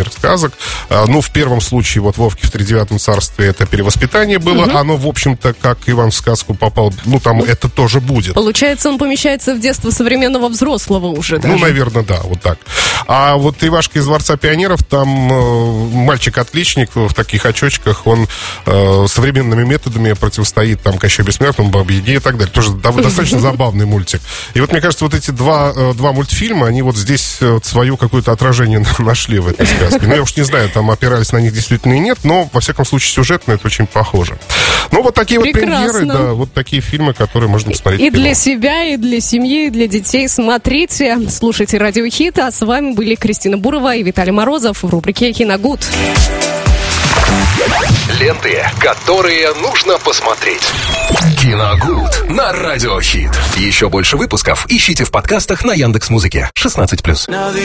«Мир сказок». Ну, в первом случае, вот «Вовке в тридевятом царстве» это перевоспитание было. Оно, в общем-то, как Иван в сказку попал, ну, там это тоже будет. Получается, он помещается в детство современного взрослого уже, да? Ну, наверное, да, вот так. А вот «Ивашка из Дворца пионеров», там мальчик-отличник в таких очочках, он современными методами противостоит там Кощею Бессмертному, Бабе Яге и так далее. Тоже достаточно забавный мультик. И вот, мне кажется, вот эти два мультфильма, они вот здесь свое какое-то отражение нашли в этой сказке. Ну, я уж не знаю, там опирались на них действительно и нет, но, во всяком случае, сюжетно это очень похоже. Ну, вот такие вот премьеры, да, вот такие фильмы, которые можно посмотреть. И для себя, и для семьи, и для детей. Смотрите, слушайте «Радио Хит», а с вами были Кристина Бурова и Виталий Морозов в рубрике «Киногуд». Ленты, которые нужно посмотреть. Киногуд на Радио Хит. Еще больше выпусков ищите в подкастах на Яндекс.Музыке. 16+.